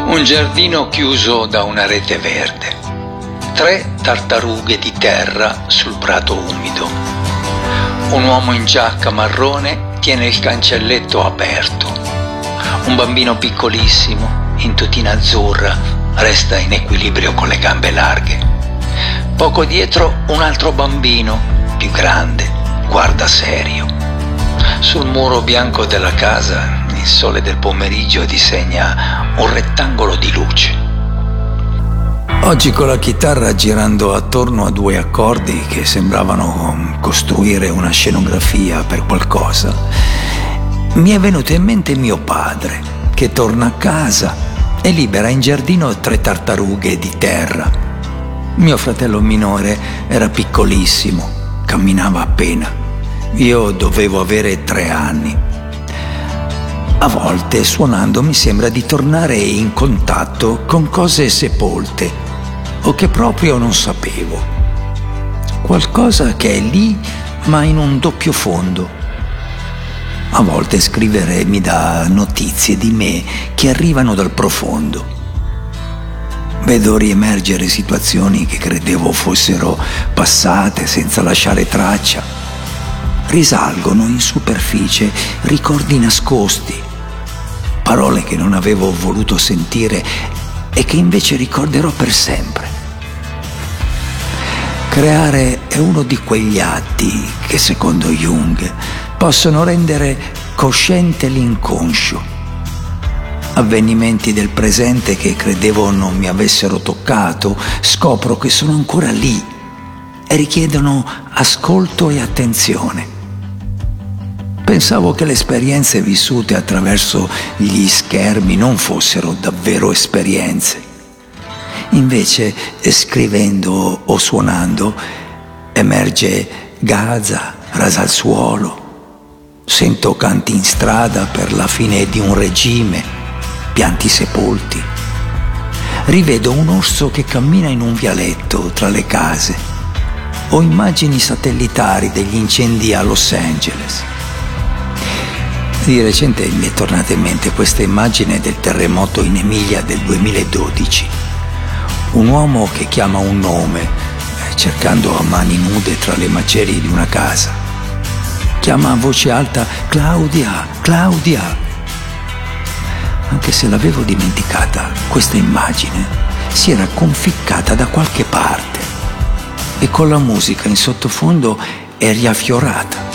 Un giardino chiuso da una rete verde. 3 tartarughe di terra sul prato umido. Un uomo in giacca marrone tiene il cancelletto aperto. Un bambino piccolissimo, in tutina azzurra, resta in equilibrio con le gambe larghe. Poco dietro un altro bambino, più grande, guarda serio. Sul muro bianco della casa il sole del pomeriggio disegna un rettangolo di luce. Oggi con la chitarra, girando attorno a 2 accordi che sembravano costruire una scenografia per qualcosa, mi è venuto in mente mio padre, che torna a casa e libera in giardino 3 tartarughe di terra. Mio fratello minore era piccolissimo, camminava appena. Io dovevo avere 3 anni. A volte, suonando, mi sembra di tornare in contatto con cose sepolte o che proprio non sapevo. Qualcosa che è lì, ma in un doppio fondo. A volte scrivere mi dà notizie di me che arrivano dal profondo. Vedo riemergere situazioni che credevo fossero passate senza lasciare traccia. Risalgono in superficie ricordi nascosti, parole che non avevo voluto sentire e che invece ricorderò per sempre. Creare è uno di quegli atti che, secondo Jung, possono rendere cosciente l'inconscio. Avvenimenti del presente che credevo non mi avessero toccato, scopro che sono ancora lì e richiedono ascolto e attenzione. Pensavo che le esperienze vissute attraverso gli schermi non fossero davvero esperienze. Invece, scrivendo o suonando, emerge Gaza rasa al suolo. Sento canti in strada per la fine di un regime, pianti sepolti. Rivedo un orso che cammina in un vialetto tra le case. Ho immagini satellitari degli incendi a Los Angeles. Di recente mi è tornata in mente questa immagine del terremoto in Emilia del 2012. Un uomo che chiama un nome, cercando a mani nude tra le macerie di una casa. Chiama a voce alta: Claudia, Claudia. Anche se l'avevo dimenticata, questa immagine si era conficcata da qualche parte e con la musica in sottofondo è riaffiorata.